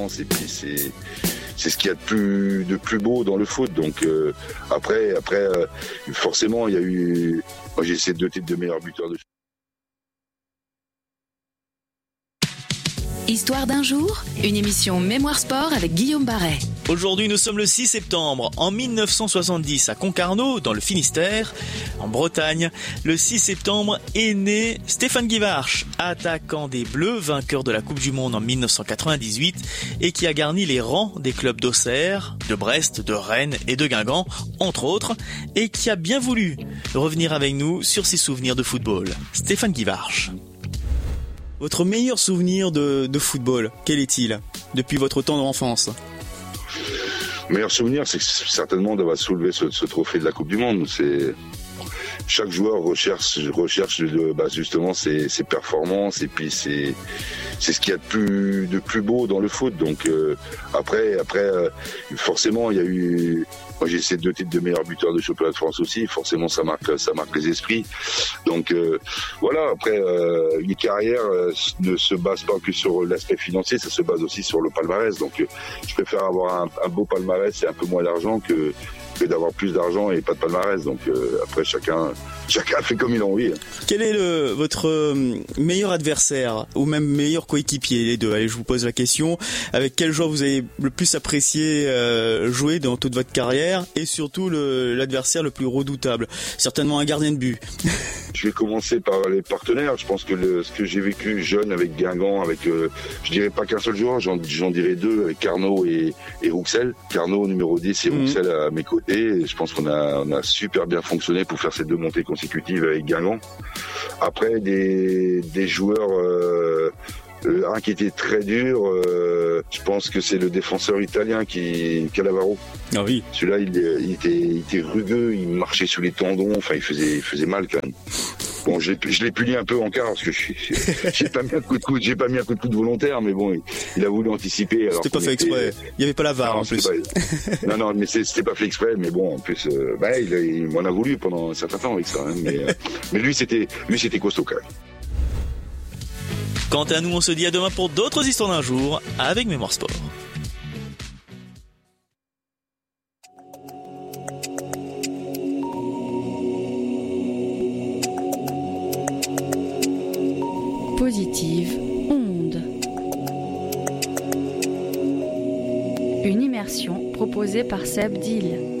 France, et puis c'est ce qu'il y a de plus beau dans le foot. Donc après, forcément, il y a eu. Moi, j'ai essayé de titres de meilleur buteur de. Histoire d'un jour, une émission Mémoire Sport avec Guillaume Barret. Aujourd'hui, nous sommes le 6 septembre. En 1970, à Concarneau, dans le Finistère, en Bretagne, le 6 septembre est né Stéphane Guivarc'h, attaquant des Bleus, vainqueur de la Coupe du Monde en 1998 et qui a garni les rangs des clubs d'Auxerre, de Brest, de Rennes et de Guingamp, entre autres, et qui a bien voulu revenir avec nous sur ses souvenirs de football. Stéphane Guivarc'h. Votre meilleur souvenir de football, quel est-il depuis votre temps d'enfance ? Le meilleur souvenir, c'est certainement d'avoir soulevé ce trophée de la Coupe du Monde. Chaque joueur recherche justement ses performances, et puis c'est ce qu'il y a de plus beau dans le foot. Donc après forcément il y a eu. Moi, j'ai essayé 2 titres de meilleur buteur de championnat de France aussi. Forcément, ça marque les esprits. Donc voilà. Après, les carrières ne se basent pas que sur l'aspect financier, ça se base aussi sur le palmarès. Donc, je préfère avoir un beau palmarès et un peu moins d'argent que d'avoir plus d'argent et pas de palmarès. Donc après, chacun fait comme il a envie. Quel est votre meilleur adversaire ou même meilleur coéquipier, les deux? Allez, je vous pose la question. Avec quel joueur vous avez le plus apprécié jouer dans toute votre carrière, et surtout l'adversaire le plus redoutable? Certainement un gardien de but. Je vais commencer par les partenaires. Je pense que ce que j'ai vécu jeune avec Guingamp, je dirais pas qu'un seul joueur, j'en dirais 2, avec Carnot et Rouxel. Carnot numéro 10 et Rouxel à mes côtés. Et je pense qu'on a super bien fonctionné pour faire ces 2 montées consécutives avec Guingamp. Après, des joueurs, un qui était très dur, je pense que c'est le défenseur italien Cannavaro. Ah oui. Celui-là, il était rugueux, il marchait sous les tendons, enfin il faisait mal quand même. Bon, je l'ai puni un peu en quart parce que j'ai pas mis un coup de coude volontaire, mais bon, il a voulu anticiper. C'était pas fait exprès. Il y avait pas la VAR en plus. Non, mais c'était pas fait exprès, mais bon, en plus, il m'en a voulu pendant un certain temps avec ça. Hein, mais lui, c'était costaud quand même. Quant à nous, on se dit à demain pour d'autres histoires d'un jour avec Mémoire Sport. Positive Onde. Une immersion proposée par Seb Dill.